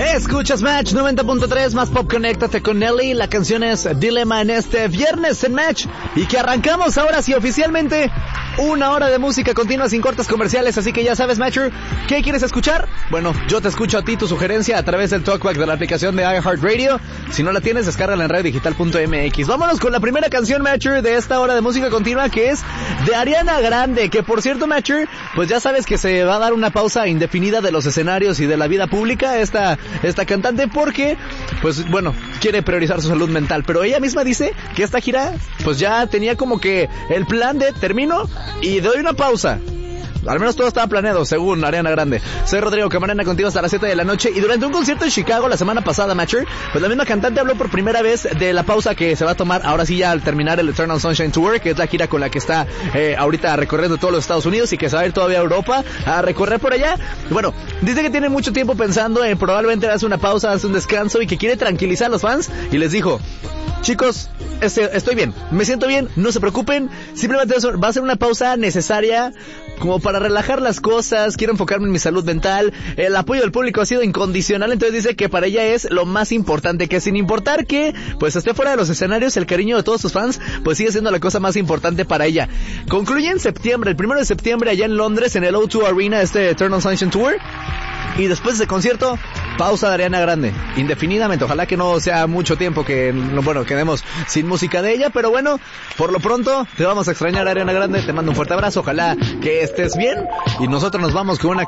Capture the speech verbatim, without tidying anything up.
Escuchas Match noventa punto tres, más pop, conéctate con Nelly. La canción es Dilema en este viernes en Match. Y que arrancamos ahora sí oficialmente una hora de música continua sin cortes comerciales. Así que ya sabes, Matcher, ¿qué quieres escuchar? Bueno, yo te escucho a ti tu sugerencia a través del talkback de la aplicación de iHeartRadio. Si no la tienes, descárgala en radio digital punto m x. Vámonos con la primera canción, Matcher, de esta hora de música continua, que es de Ariana Grande. Que por cierto, Matcher, pues ya sabes que se va a dar una pausa indefinida de los escenarios y de la vida pública esta, esta cantante, porque, pues bueno, quiere priorizar su salud mental. Pero ella misma dice que esta gira, pues ya tenía como que el plan de termino y doy una pausa. Al menos todo estaba planeado, según Ariana Grande. Soy Rodrigo Camarena, contigo hasta las siete de la noche. Y durante un concierto en Chicago la semana pasada, Matcher, pues la misma cantante habló por primera vez de la pausa que se va a tomar ahora sí ya al terminar el Eternal Sunshine Tour, que es la gira con la que está eh, ahorita recorriendo todos los Estados Unidos y que se va a ir todavía a Europa a recorrer por allá. Bueno, dice que tiene mucho tiempo pensando en probablemente darse una pausa, darse un descanso y que quiere tranquilizar a los fans. Y les dijo: chicos, este, estoy bien, me siento bien, no se preocupen, simplemente va a ser una pausa necesaria como para relajar las cosas, quiero enfocarme en mi salud mental, el apoyo del público ha sido incondicional, entonces dice que para ella es lo más importante, que sin importar que pues esté fuera de los escenarios, el cariño de todos sus fans pues sigue siendo la cosa más importante para ella. Concluye en septiembre, el primero de septiembre allá en Londres, en el O dos Arena, este Eternal Sunshine Tour. Y después de ese concierto, pausa de Ariana Grande, indefinidamente. Ojalá que no sea mucho tiempo que, bueno, quedemos sin música de ella, pero bueno, por lo pronto te vamos a extrañar, Ariana Grande. Te mando un fuerte abrazo, ojalá que estés bien. Y nosotros nos vamos con una